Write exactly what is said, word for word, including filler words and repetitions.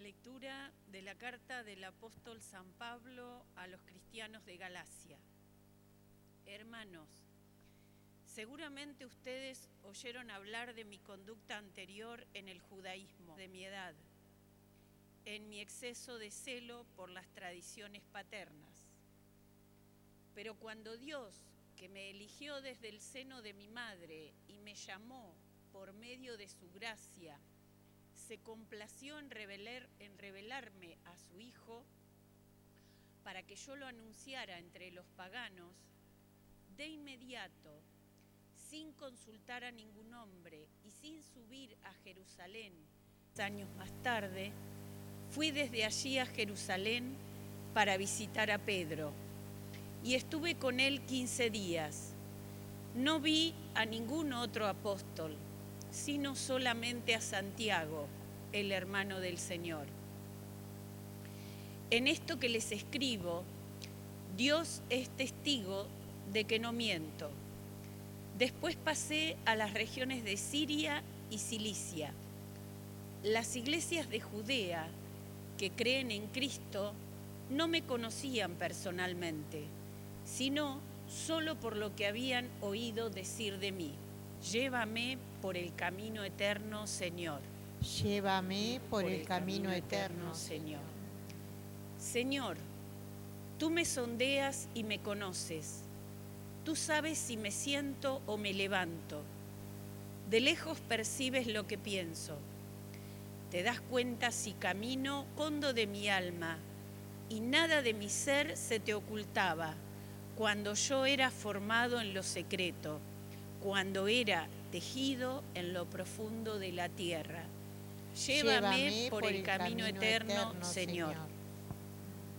Lectura de la carta del apóstol San Pablo a los cristianos de Galacia. Hermanos, seguramente ustedes oyeron hablar de mi conducta anterior en el judaísmo, de mi edad, en mi exceso de celo por las tradiciones paternas. Pero cuando Dios, que me eligió desde el seno de mi madre y me llamó por medio de su gracia, se complació en, revelar, en revelarme a su Hijo para que yo lo anunciara entre los paganos, de inmediato, sin consultar a ningún hombre y sin subir a Jerusalén, años más tarde, fui desde allí a Jerusalén para visitar a Pedro y estuve con él quince días. No vi a ningún otro apóstol, sino solamente a Santiago, el hermano del Señor. En esto que les escribo, Dios es testigo de que no miento. Después pasé a las regiones de Siria y Cilicia. Las iglesias de Judea que creen en Cristo no me conocían personalmente, sino solo por lo que habían oído decir de mí. Llévame por el camino eterno, Señor. Llévame por, por el, el camino, camino eterno, Señor. Señor, tú me sondeas y me conoces. Tú sabes si me siento o me levanto. De lejos percibes lo que pienso. Te das cuenta si camino hondo de mi alma, y nada de mi ser se te ocultaba, cuando yo era formado en lo secreto, cuando era tejido en lo profundo de la tierra. Llévame, Llévame por, por el camino, camino eterno, eterno, Señor. Señor.